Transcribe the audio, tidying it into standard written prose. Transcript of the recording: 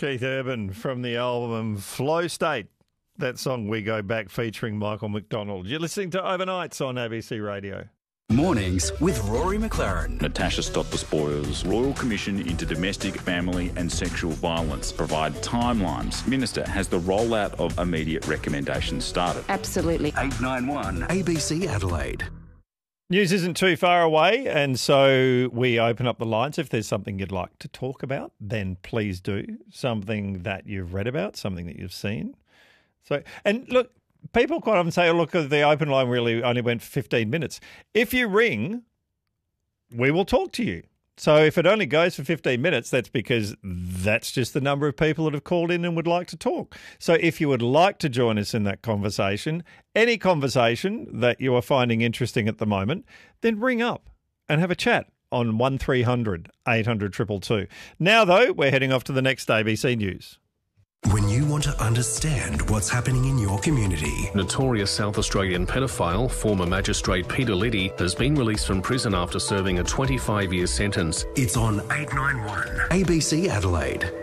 Keith Urban from the album Flow State. That song, We Go Back, featuring Michael McDonald. You're listening to Overnights on ABC Radio. Mornings with Rory McLaren. Natasha Stop the Spoils. Royal Commission into Domestic, Family and Sexual Violence provide timelines. Minister, has the rollout of immediate recommendations started? Absolutely. 891 ABC Adelaide. News isn't too far away, and so we open up the lines. If there's something you'd like to talk about, then please do. Something that you've read about, something that you've seen. So, and look, people quite often say, oh, look, the open line really only went for 15 minutes. If you ring, we will talk to you. So if it only goes for 15 minutes, that's because that's just the number of people that have called in and would like to talk. So if you would like to join us in that conversation, any conversation that you are finding interesting at the moment, then ring up and have a chat on 1300 800 222. Now, though, we're heading off to the next ABC News. When you want to understand what's happening in your community. Notorious South Australian pedophile, former magistrate Peter Liddy, has been released from prison after serving a 25-year sentence. It's on 891 ABC Adelaide.